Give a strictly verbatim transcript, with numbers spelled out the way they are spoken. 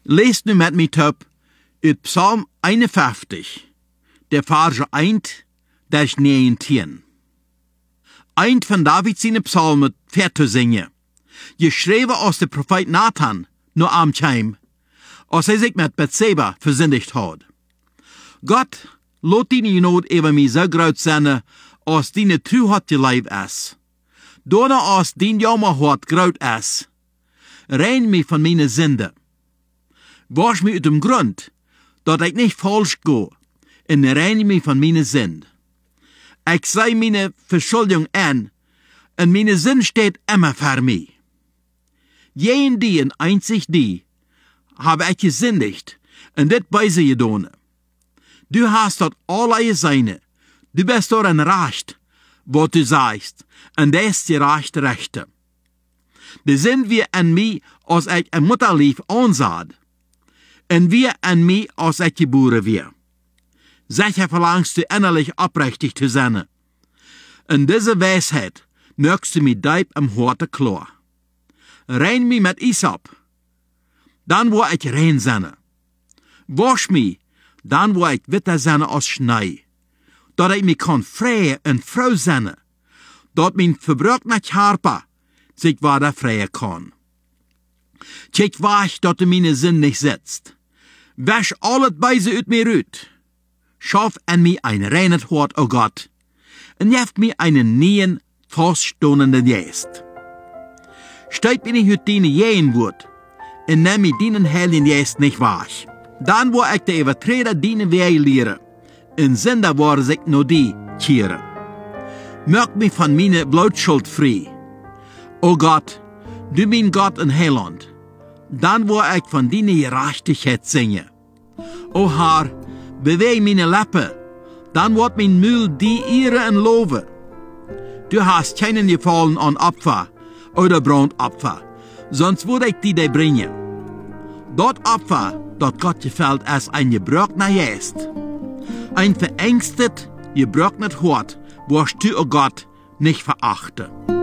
Lest nu met mij top uit Psalm eenenvijftig, der Verse eins bis negentien. Eind van David zijn psalmen ver te zingen, geschreven als de profeet Nathan nur am Chaim, als hij zich met Bathseba verzündigt had. God, laat die nood over mij zo groot zijn, als die trouw had geleefd is. Daarna als die jammerhart groot is, rein mij van mijn zonde. Was mij uit dem Grund, dat ik niet falsch ga, en rein mij van mijn zonde. Ik zei mijn verschulding aan, en mijn zin steht immer voor mij. Jeden die en einzig die, habe ik gesündigt, en dit bij ze gedaan. Du hast dat allerlei seine, du bist darin recht, wat du sagst, en das ist die rechte Rechte. Da sind wir an mij als ich ein Mutterlief ansaad, en wir an mij als ich geboren wir. Sicher verlangst du innerlich aufrichtig zu sein. In diese Weisheit möchtest du mich deib am Horte klar. Rein mich mit Isop, dann wo ich rein sein. Wasch mich, dann wo ich witter sein als Schnee. Dat ich mich kann freien und froh sein. Dat mein verbrochener Harper sich weiter freien kann. Check wach, dat du meine Sinn nicht setzt. Wasch alles Beise ut mir ut. Schaff an mir ein reines Hort, o oh Gott, und jeft mir einen neuen, feststehenden Geist. Steigt mir nicht ut deine jähen Wort, und nimm mir deinen heiligen Geist nicht wahr. Dann wo ich der Übertreter deine Wege lehre, und Sünder war sich nur die kehren. Mögt mich von meiner Blutschuld frei. O oh Gott, du mein Gott und Heiland, dann wo ich von deiner Gerechtigkeit singe. O Herr, beweeg meine Lippen, dann wird mein Mund die Ehre und Lobe. Du hast keinen Gefallen an Opfer oder Brandopfer, sonst würde ich die dir bringen. Dort Opfer, dort Gott gefällt, ist ein gebrochener Geist. Ein verängstet, gebrochenes Hort, wirst du, o Gott, nicht verachten.